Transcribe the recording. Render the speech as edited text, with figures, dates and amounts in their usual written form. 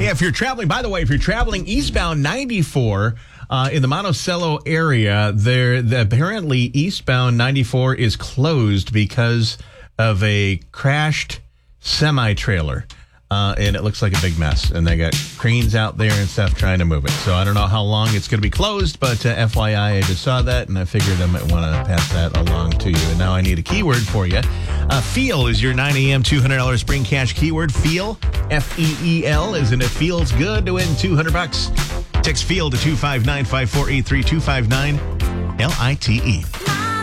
Yeah, if you're traveling, by the way, if you're traveling eastbound 94 in the Monticello area, apparently eastbound 94 is closed because of a crashed semi-trailer. And it looks like a big mess. And they got cranes out there and stuff trying to move it. So I don't know how long it's going to be closed, but FYI, I just saw that and I figured I might want to pass that along to you. And now I need a keyword for you. Feel is your 9 a.m. $200 spring cash keyword. Feel, F-E-E-L, as in it feels good to win $200. Text FEEL to 259-5483, 259-LITE.